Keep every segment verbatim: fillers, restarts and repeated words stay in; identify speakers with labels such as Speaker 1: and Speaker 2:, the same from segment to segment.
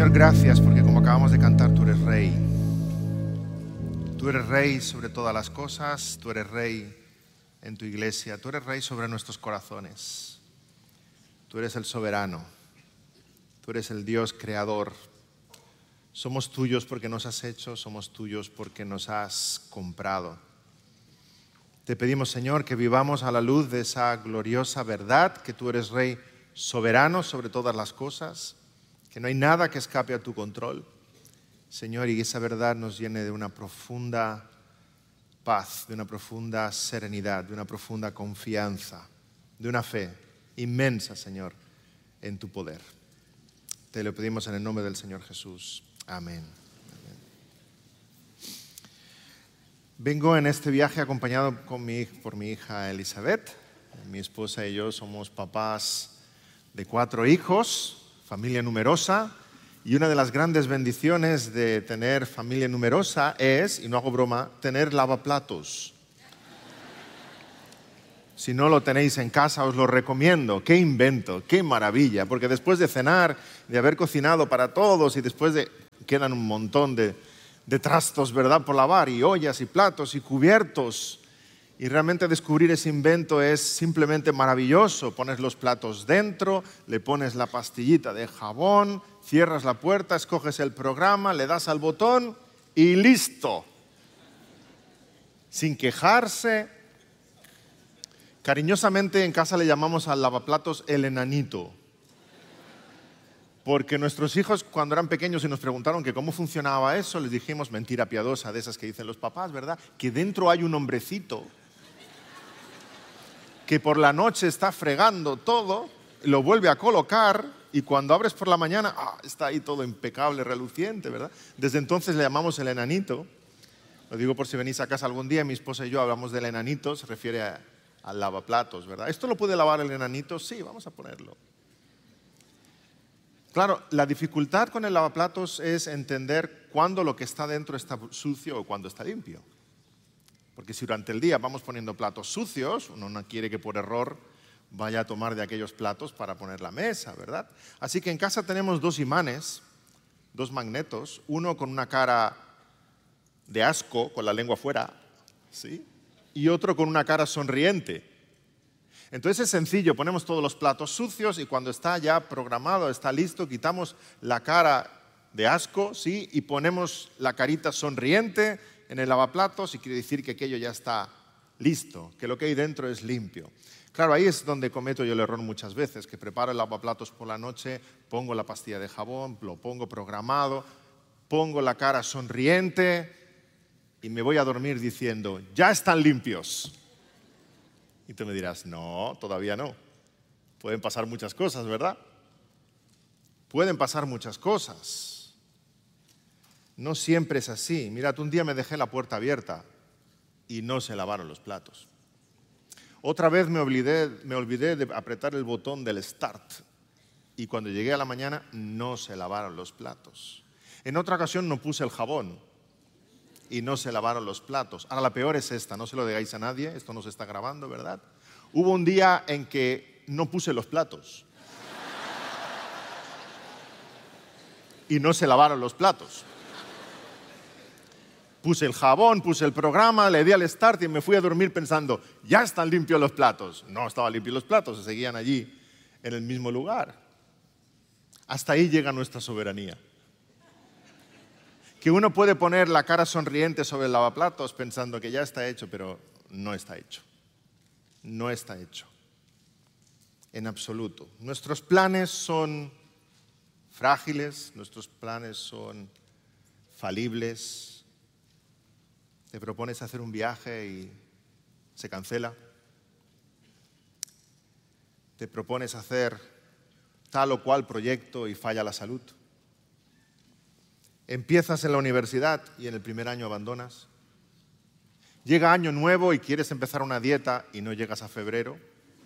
Speaker 1: Señor, gracias porque como acabamos de cantar, tú eres rey. Tú eres rey sobre todas las cosas, tú eres rey en tu iglesia, tú eres rey sobre nuestros corazones. Tú eres el soberano, tú eres el Dios creador. Somos tuyos porque nos has hecho, somos tuyos porque nos has comprado. Te pedimos, Señor, que vivamos a la luz de esa gloriosa verdad, que tú eres rey soberano sobre todas las cosas, que no hay nada que escape a tu control, Señor, y esa verdad nos llene de una profunda paz, de una profunda serenidad, de una profunda confianza, de una fe inmensa, Señor, en tu poder. Te lo pedimos en el nombre del Señor Jesús. Amén. Amén. Vengo en este viaje acompañado con mi, por mi hija Elizabeth. Mi esposa y yo somos papás de cuatro hijos, familia numerosa, y una de las grandes bendiciones de tener familia numerosa es, y no hago broma, tener lavaplatos. Si no lo tenéis en casa, os lo recomiendo. ¡Qué invento! ¡Qué maravilla! Porque después de cenar, de haber cocinado para todos y después de... quedan un montón de, de trastos, ¿verdad?, por lavar, y ollas, y platos, y cubiertos. Y realmente descubrir ese invento es simplemente maravilloso. Pones los platos dentro, le pones la pastillita de jabón, cierras la puerta, escoges el programa, le das al botón y listo. Sin quejarse. Cariñosamente en casa le llamamos al lavaplatos el enanito. Porque nuestros hijos, cuando eran pequeños y nos preguntaron que cómo funcionaba eso, les dijimos, mentira piadosa de esas que dicen los papás, ¿verdad?, que dentro hay un hombrecito que por la noche está fregando todo, lo vuelve a colocar y cuando abres por la mañana, ah, está ahí todo impecable, reluciente, ¿verdad? Desde entonces le llamamos el enanito. Lo digo por si venís a casa algún día, mi esposa y yo hablamos del enanito, se refiere a, al lavaplatos, ¿verdad? ¿Esto lo puede lavar el enanito? Sí, vamos a ponerlo. Claro, la dificultad con el lavaplatos es entender cuándo lo que está dentro está sucio o cuándo está limpio. Porque si durante el día vamos poniendo platos sucios, uno no quiere que por error vaya a tomar de aquellos platos para poner la mesa, ¿verdad? Así que en casa tenemos dos imanes, dos magnetos, uno con una cara de asco, con la lengua fuera, ¿sí?, y otro con una cara sonriente. Entonces es sencillo, ponemos todos los platos sucios y cuando está ya programado, está listo, quitamos la cara de asco, ¿sí?, y ponemos la carita sonriente en el lavaplatos y quiere decir que aquello ya está listo, que lo que hay dentro es limpio. Claro, ahí es donde cometo yo el error muchas veces, que preparo el lavaplatos por la noche, pongo la pastilla de jabón, lo pongo programado, pongo la cara sonriente y me voy a dormir diciendo, ya están limpios. Y tú me dirás, no, todavía no. Pueden pasar muchas cosas, ¿verdad? Pueden pasar muchas cosas. No siempre es así. Mirad, un día me dejé la puerta abierta y no se lavaron los platos. Otra vez me olvidé, me olvidé de apretar el botón del start y cuando llegué a la mañana no se lavaron los platos. En otra ocasión no puse el jabón y no se lavaron los platos. Ahora la peor es esta, no se lo digáis a nadie, esto no se está grabando, ¿verdad? Hubo un día en que no puse los platos y no se lavaron los platos. Puse el jabón, puse el programa, le di al start y me fui a dormir pensando, ya están limpios los platos. No estaban limpios los platos, se seguían allí en el mismo lugar. Hasta ahí llega nuestra soberanía. Que uno puede poner la cara sonriente sobre el lavaplatos pensando que ya está hecho, pero no está hecho. No está hecho. En absoluto. Nuestros planes son frágiles, nuestros planes son falibles. Te propones hacer un viaje y se cancela. Te propones hacer tal o cual proyecto y falla la salud. Empiezas en la universidad y en el primer año abandonas. Llega año nuevo y quieres empezar una dieta y no llegas a febrero.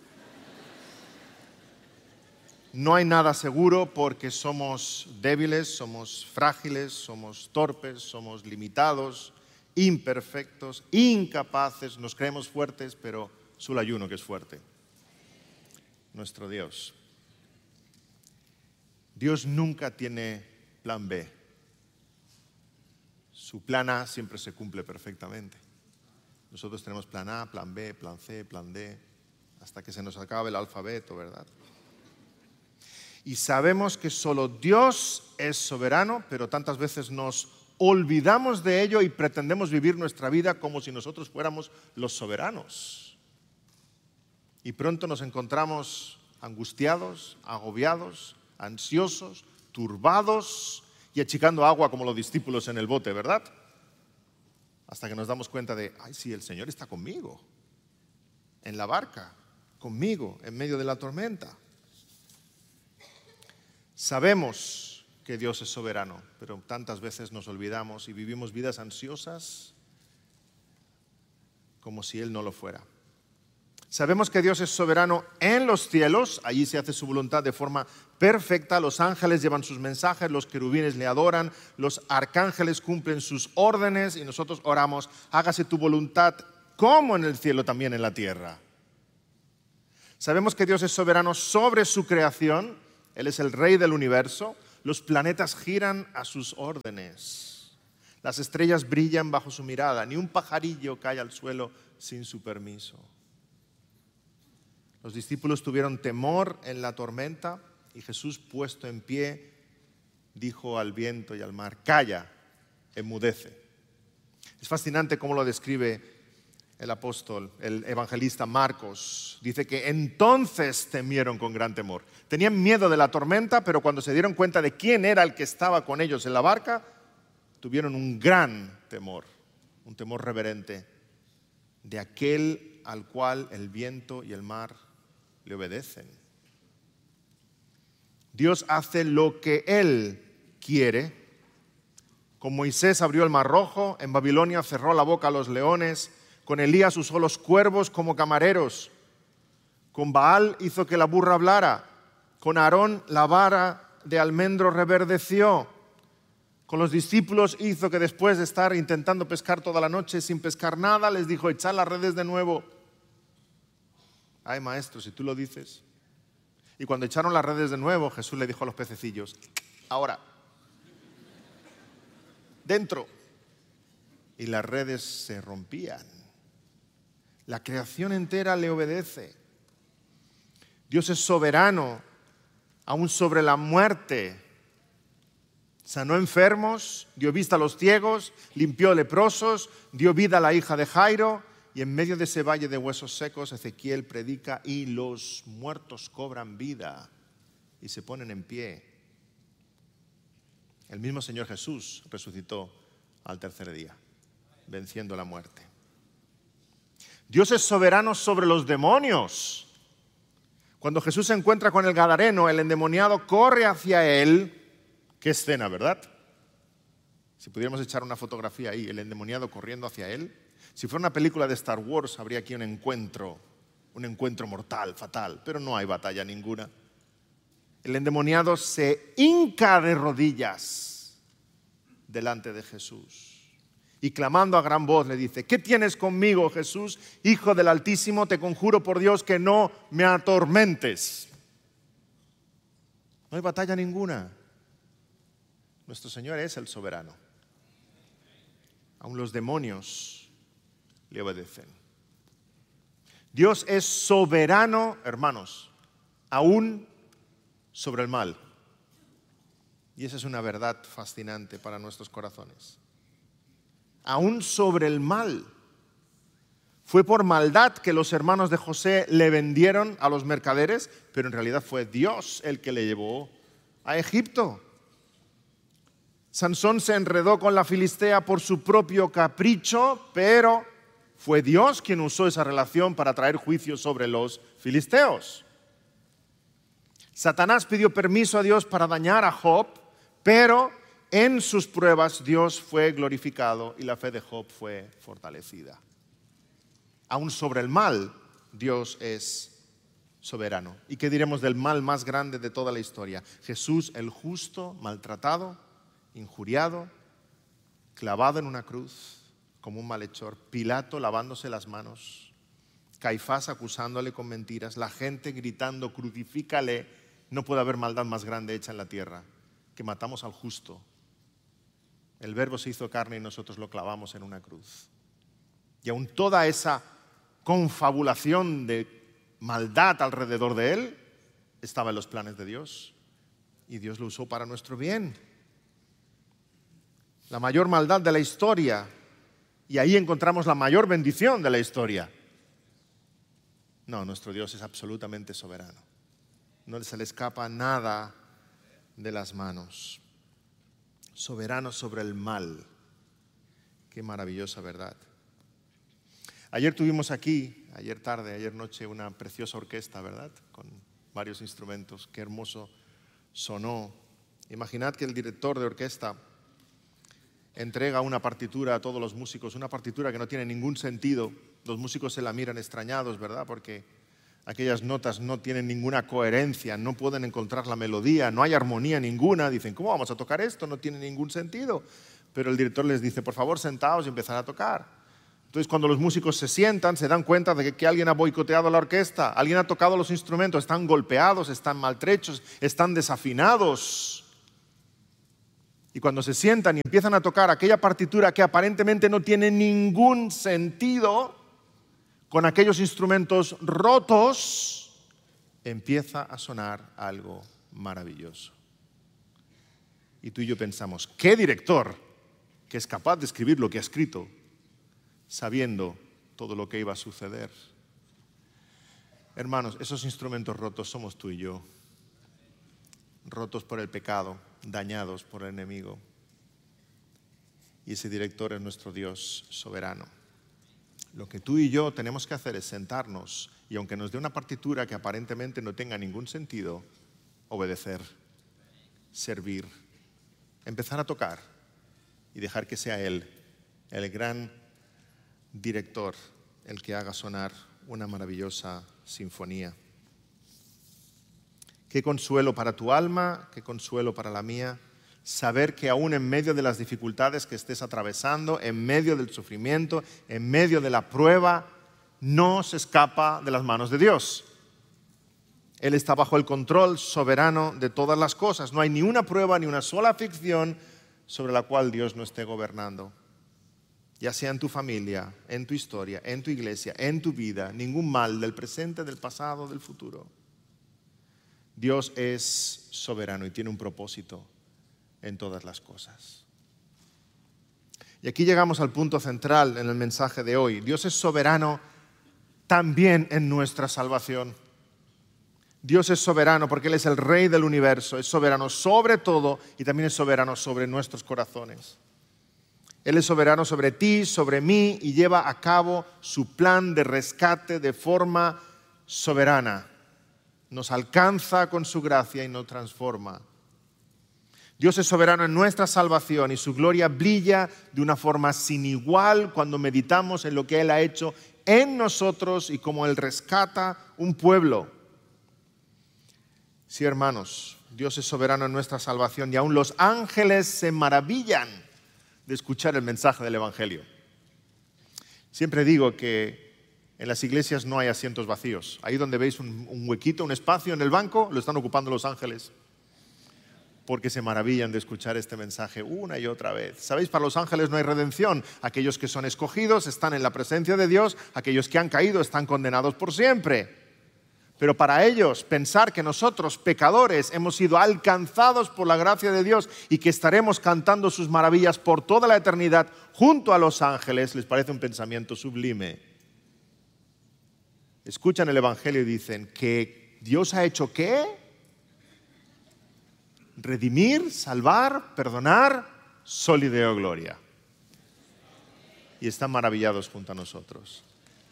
Speaker 1: No hay nada seguro porque somos débiles, somos frágiles, somos torpes, somos limitados, imperfectos, incapaces, nos creemos fuertes, pero solo hay uno que es fuerte, nuestro Dios. Dios nunca tiene plan B. Su plan A siempre se cumple perfectamente. Nosotros tenemos plan A, plan B, plan C, plan D, hasta que se nos acabe el alfabeto, ¿verdad? Y sabemos que solo Dios es soberano, pero tantas veces nos olvidamos de ello y pretendemos vivir nuestra vida como si nosotros fuéramos los soberanos. Y pronto nos encontramos angustiados, agobiados, ansiosos, turbados y achicando agua como los discípulos en el bote, ¿verdad? Hasta que nos damos cuenta de, ay, sí, el Señor está conmigo, en la barca, conmigo, en medio de la tormenta. Sabemos que Dios es soberano, pero tantas veces nos olvidamos y vivimos vidas ansiosas como si Él no lo fuera. Sabemos que Dios es soberano en los cielos, allí se hace su voluntad de forma perfecta, los ángeles llevan sus mensajes, los querubines le adoran, los arcángeles cumplen sus órdenes y nosotros oramos, hágase tu voluntad como en el cielo también en la tierra. Sabemos que Dios es soberano sobre su creación, Él es el rey del universo, los planetas giran a sus órdenes, las estrellas brillan bajo su mirada, ni un pajarillo cae al suelo sin su permiso. Los discípulos tuvieron temor en la tormenta y Jesús, puesto en pie, dijo al viento y al mar, calla, enmudece. Es fascinante cómo lo describe el apóstol, el evangelista Marcos. Dice que entonces temieron con gran temor. Tenían miedo de la tormenta, pero cuando se dieron cuenta de quién era el que estaba con ellos en la barca, tuvieron un gran temor, un temor reverente de aquel al cual el viento y el mar le obedecen. Dios hace lo que Él quiere. Con Moisés abrió el mar rojo, en Babilonia cerró la boca a los leones, con Elías usó los cuervos como camareros, con Baal hizo que la burra hablara, con Aarón la vara de almendro reverdeció, con los discípulos hizo que después de estar intentando pescar toda la noche sin pescar nada, les dijo, echad las redes de nuevo. Ay, maestro, si tú lo dices. Y cuando echaron las redes de nuevo, Jesús le dijo a los pececillos, ahora, dentro. Y las redes se rompían. La creación entera le obedece. Dios es soberano, aún sobre la muerte. Sanó enfermos, dio vista a los ciegos, limpió leprosos, dio vida a la hija de Jairo. Y en medio de ese valle de huesos secos, Ezequiel predica y los muertos cobran vida y se ponen en pie. El mismo Señor Jesús resucitó al tercer día, venciendo la muerte. Dios es soberano sobre los demonios. Cuando Jesús se encuentra con el gadareno, el endemoniado corre hacia él. Qué escena, ¿verdad? Si pudiéramos echar una fotografía ahí, el endemoniado corriendo hacia él. Si fuera una película de Star Wars, habría aquí un encuentro, un encuentro mortal, fatal, pero no hay batalla ninguna. El endemoniado se hinca de rodillas delante de Jesús y clamando a gran voz le dice, ¿qué tienes conmigo, Jesús, Hijo del Altísimo? Te conjuro por Dios que no me atormentes. No hay batalla ninguna. Nuestro Señor es el soberano. Aún los demonios le obedecen. Dios es soberano, hermanos, aún sobre el mal. Y esa es una verdad fascinante para nuestros corazones. Aún sobre el mal. Fue por maldad que los hermanos de José le vendieron a los mercaderes, pero en realidad fue Dios el que le llevó a Egipto. Sansón se enredó con la filistea por su propio capricho, pero fue Dios quien usó esa relación para traer juicio sobre los filisteos. Satanás pidió permiso a Dios para dañar a Job, pero en sus pruebas Dios fue glorificado y la fe de Job fue fortalecida. Aún sobre el mal, Dios es soberano. ¿Y qué diremos del mal más grande de toda la historia? Jesús, el justo, maltratado, injuriado, clavado en una cruz como un malhechor, Pilato lavándose las manos, Caifás acusándole con mentiras, la gente gritando, crucifícale. No puede haber maldad más grande hecha en la tierra que matamos al justo. El Verbo se hizo carne y nosotros lo clavamos en una cruz. Y aún toda esa confabulación de maldad alrededor de Él estaba en los planes de Dios. Y Dios lo usó para nuestro bien. La mayor maldad de la historia. Y ahí encontramos la mayor bendición de la historia. No, nuestro Dios es absolutamente soberano. No se le escapa nada de las manos. Soberano sobre el mal. Qué maravillosa verdad. Ayer tuvimos aquí, ayer tarde, ayer noche, una preciosa orquesta, ¿verdad? Con varios instrumentos. Qué hermoso sonó. Imaginad que el director de orquesta entrega una partitura a todos los músicos, una partitura que no tiene ningún sentido. Los músicos se la miran extrañados, ¿verdad? Porque aquellas notas no tienen ninguna coherencia, no pueden encontrar la melodía, no hay armonía ninguna. Dicen, ¿cómo vamos a tocar esto? No tiene ningún sentido. Pero el director les dice, por favor, sentaos y empezar a tocar. Entonces, cuando los músicos se sientan, se dan cuenta de que, que alguien ha boicoteado la orquesta, alguien ha tocado los instrumentos, están golpeados, están maltrechos, están desafinados. Y cuando se sientan y empiezan a tocar aquella partitura que aparentemente no tiene ningún sentido, con aquellos instrumentos rotos, empieza a sonar algo maravilloso. Y tú y yo pensamos, ¿qué director que es capaz de escribir lo que ha escrito, sabiendo todo lo que iba a suceder? Hermanos, esos instrumentos rotos somos tú y yo, rotos por el pecado, dañados por el enemigo. Y ese director es nuestro Dios soberano. Lo que tú y yo tenemos que hacer es sentarnos y, aunque nos dé una partitura que aparentemente no tenga ningún sentido, obedecer, servir, empezar a tocar y dejar que sea Él, el gran director, el que haga sonar una maravillosa sinfonía. Qué consuelo para tu alma, qué consuelo para la mía, saber que aún en medio de las dificultades que estés atravesando, en medio del sufrimiento, en medio de la prueba, no se escapa de las manos de Dios. Él está bajo el control soberano de todas las cosas. No hay ni una prueba ni una sola aflicción sobre la cual Dios no esté gobernando. Ya sea en tu familia, en tu historia, en tu iglesia, en tu vida, ningún mal del presente, del pasado, del futuro. Dios es soberano y tiene un propósito en todas las cosas. Y aquí llegamos al punto central en el mensaje de hoy. Dios es soberano también en nuestra salvación. Dios es soberano porque Él es el Rey del universo, es soberano sobre todo y también es soberano sobre nuestros corazones. Él es soberano sobre ti, sobre mí y lleva a cabo su plan de rescate de forma soberana. Nos alcanza con su gracia y nos transforma. Dios es soberano en nuestra salvación y su gloria brilla de una forma sin igual cuando meditamos en lo que Él ha hecho en nosotros y cómo Él rescata un pueblo. Sí, hermanos, Dios es soberano en nuestra salvación y aún los ángeles se maravillan de escuchar el mensaje del Evangelio. Siempre digo que en las iglesias no hay asientos vacíos. Ahí donde veis un, un huequito, un espacio en el banco, lo están ocupando los ángeles. Porque se maravillan de escuchar este mensaje una y otra vez. ¿Sabéis? Para los ángeles no hay redención. Aquellos que son escogidos están en la presencia de Dios. Aquellos que han caído están condenados por siempre. Pero para ellos, pensar que nosotros, pecadores, hemos sido alcanzados por la gracia de Dios y que estaremos cantando sus maravillas por toda la eternidad junto a los ángeles, les parece un pensamiento sublime. Escuchan el Evangelio y dicen que Dios ha hecho ¿qué? Redimir, salvar, perdonar, solideo gloria. Y están maravillados junto a nosotros.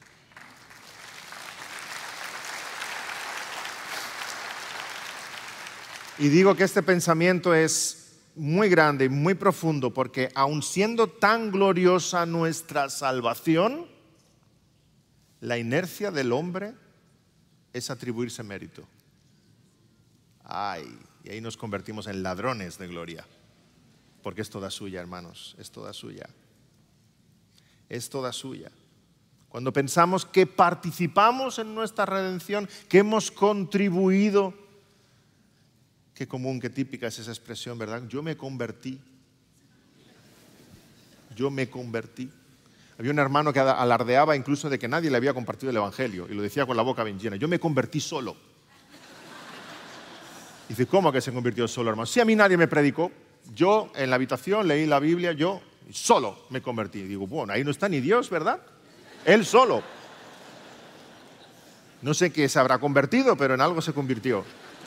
Speaker 1: Y digo que este pensamiento es muy grande y muy profundo porque aun siendo tan gloriosa nuestra salvación, la inercia del hombre es atribuirse mérito. Ay, y ahí nos convertimos en ladrones de gloria. Porque es toda suya, hermanos, es toda suya. Es toda suya. Cuando pensamos que participamos en nuestra redención, que hemos contribuido, Qué común, qué típica es esa expresión, ¿verdad? Yo me convertí. Yo me convertí. Había un hermano que alardeaba incluso de que nadie le había compartido el Evangelio y lo decía con la boca bien llena. Yo me convertí solo. Dice, ¿cómo que se convirtió solo, hermano? Sí, a mí nadie me predicó. Yo en la habitación leí la Biblia, yo solo me convertí. Y digo, bueno, ahí no está ni Dios, ¿verdad? Él solo. No sé qué se habrá convertido, pero en algo se convirtió.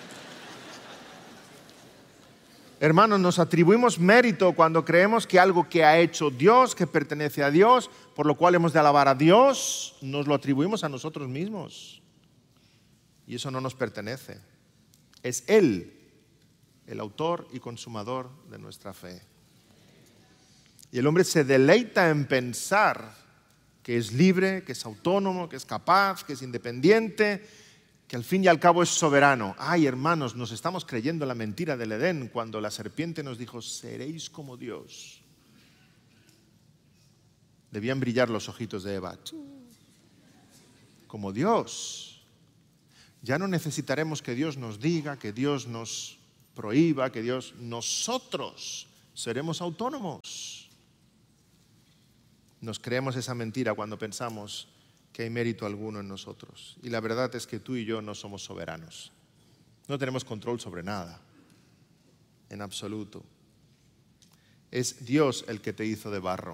Speaker 1: Hermanos, nos atribuimos mérito cuando creemos que algo que ha hecho Dios, que pertenece a Dios, por lo cual hemos de alabar a Dios, nos lo atribuimos a nosotros mismos. Y eso no nos pertenece. Es Él, el autor y consumador de nuestra fe. Y el hombre se deleita en pensar que es libre, que es autónomo, que es capaz, que es independiente, que al fin y al cabo es soberano. Ay, hermanos, nos estamos creyendo la mentira del Edén cuando la serpiente nos dijo, seréis como Dios. Debían brillar los ojitos de Eva. Como Dios. Ya no necesitaremos que Dios nos diga, que Dios nos prohíba, que Dios... Nosotros seremos autónomos. Nos creemos esa mentira cuando pensamos que hay mérito alguno en nosotros. Y la verdad es que tú y yo no somos soberanos. No tenemos control sobre nada, en absoluto. Es Dios el que te hizo de barro.